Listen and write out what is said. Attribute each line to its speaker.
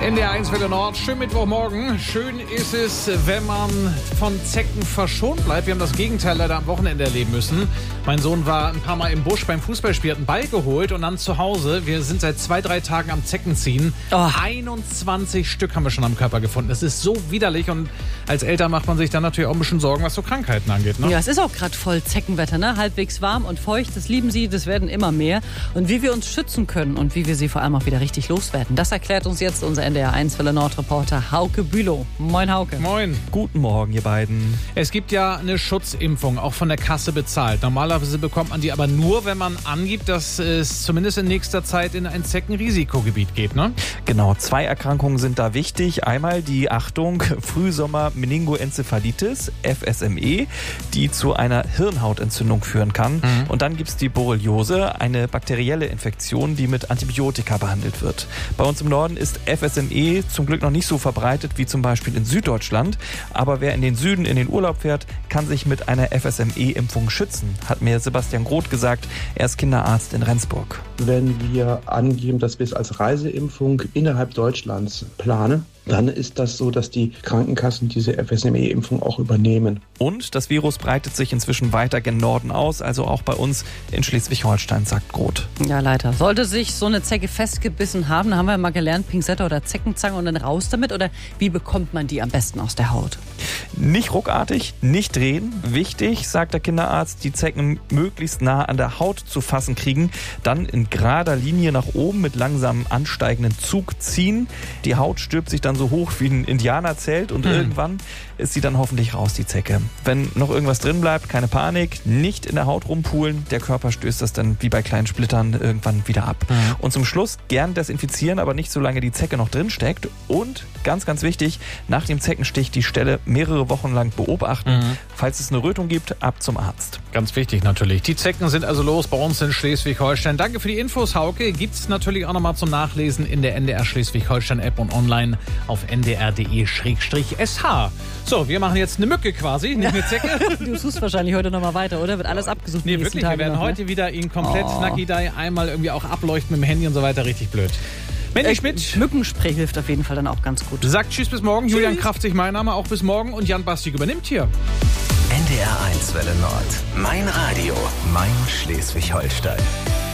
Speaker 1: NDR1 Welle Nord, schön Mittwochmorgen. Schön ist es, wenn man von Zecken verschont bleibt. Wir haben das Gegenteil leider am Wochenende erleben müssen. Mein Sohn war ein paar Mal im Busch beim Fußballspiel, hat einen Ball geholt und dann zu Hause. Wir sind seit 2-3 Tagen am Zeckenziehen. 21 Stück haben wir schon am Körper gefunden. Das ist so widerlich und als Eltern macht man sich dann natürlich auch ein bisschen Sorgen, was so Krankheiten angeht. Ne?
Speaker 2: Ja, es ist auch gerade voll Zeckenwetter, ne? Halbwegs warm und feucht, das lieben sie, das werden immer mehr. Und wie wir uns schützen können und wie wir sie vor allem auch wieder richtig loswerden, das erklärt uns jetzt unser NDR1 Welle Nord Reporter Hauke Bülow. Moin Hauke.
Speaker 1: Moin.
Speaker 3: Guten Morgen, ihr beiden.
Speaker 1: Es gibt ja eine Schutzimpfung, auch von der Kasse bezahlt. Normalerweise bekommt man die aber nur, wenn man angibt, dass es zumindest in nächster Zeit in ein Zeckenrisikogebiet geht, ne?
Speaker 3: Genau, 2 Erkrankungen sind da wichtig. Einmal die, Achtung, Frühsommer-Meningoenzephalitis, FSME, die zu einer Hirnhautentzündung führen kann. Und dann gibt es die Borreliose, eine bakterielle Infektion, die mit Antibiotika behandelt wird. Bei uns im Norden ist FSME zum Glück noch nicht so verbreitet wie zum Beispiel in Süddeutschland. Aber wer in den Süden in den Urlaub fährt, kann sich mit einer FSME-Impfung schützen, hat mir Sebastian Groth gesagt. Er ist Kinderarzt in Rendsburg.
Speaker 4: Wenn wir angeben, dass wir es als Reiseimpfung innerhalb Deutschlands planen, dann ist das so, dass die Krankenkassen diese FSME-Impfung auch übernehmen.
Speaker 3: Und das Virus breitet sich inzwischen weiter gen Norden aus, also auch bei uns in Schleswig-Holstein, sagt Groth.
Speaker 2: Ja, leider. Sollte sich so eine Zecke festgebissen haben, dann haben wir mal gelernt, Pinzette oder Zeckenzange und dann raus damit? Oder wie bekommt man die am besten aus der Haut?
Speaker 3: Nicht ruckartig, nicht drehen. Wichtig, sagt der Kinderarzt, die Zecken möglichst nah an der Haut zu fassen kriegen. Dann in gerader Linie nach oben mit langsamem ansteigenden Zug ziehen. Die Haut stülpt sich dann so hoch wie ein Indianerzelt und irgendwann ist sie dann hoffentlich raus, die Zecke. Wenn noch irgendwas drin bleibt, keine Panik, nicht in der Haut rumpulen. Der Körper stößt das dann wie bei kleinen Splittern irgendwann wieder ab. Und zum Schluss gern desinfizieren, aber nicht solange die Zecke noch drin steckt. Und ganz, ganz wichtig, nach dem Zeckenstich die Stelle mehrere Wochen lang beobachten. Falls es eine Rötung gibt, ab zum Arzt.
Speaker 1: Ganz wichtig natürlich. Die Zecken sind also los bei uns in Schleswig-Holstein. Danke für die Infos, Hauke. Gibt's natürlich auch nochmal zum Nachlesen in der NDR Schleswig-Holstein-App und online auf ndr.de/sh. So, wir machen jetzt eine Mücke quasi, nicht eine Zecke.
Speaker 2: Du suchst wahrscheinlich heute nochmal weiter, oder? Wird alles abgesucht?
Speaker 1: Nee, wirklich, wir werden heute wieder ihn komplett Nackidai einmal irgendwie auch ableuchten mit dem Handy und so weiter. Richtig blöd. Mandy Schmidt.
Speaker 2: Mückenspray hilft auf jeden Fall dann auch ganz gut.
Speaker 1: Sagt tschüss, bis morgen. Tschüss. Julian Kraftzig, mein Name, auch bis morgen. Und Jan Bastik übernimmt hier.
Speaker 5: NDR1 Welle Nord. Mein Radio. Mein Schleswig-Holstein.